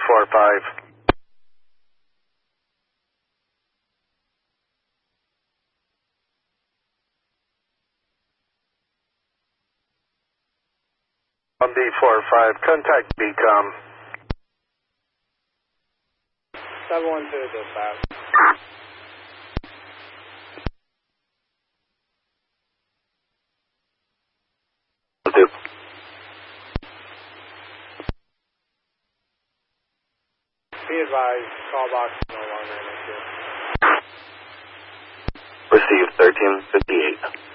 B45. On B45, contact BCOM. 712 dispatch. Be advised, call box is no longer an issue. Received 1358.